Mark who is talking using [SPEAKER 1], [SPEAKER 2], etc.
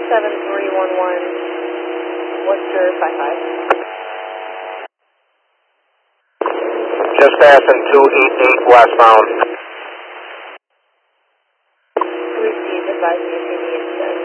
[SPEAKER 1] 7311, Worcester 55.
[SPEAKER 2] Just passing 288 westbound.
[SPEAKER 1] Received, advise me if you need